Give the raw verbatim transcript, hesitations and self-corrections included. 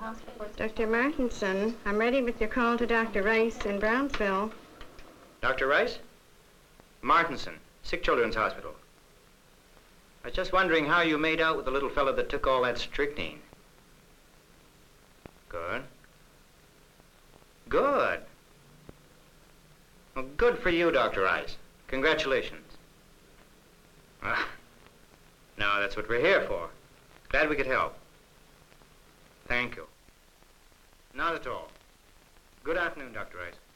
Doctor Martinson, I'm ready with your call to Doctor Rice in Brownsville. Doctor Rice? Martinson, Sick Children's Hospital. I was just wondering how you made out with the little fellow that took all that strychnine. Good. Good. Well, good for you, Doctor Rice. Congratulations. Well, no, that's what we're here for. Glad we could help. Thank you. Not at all. Good afternoon, Doctor Rice.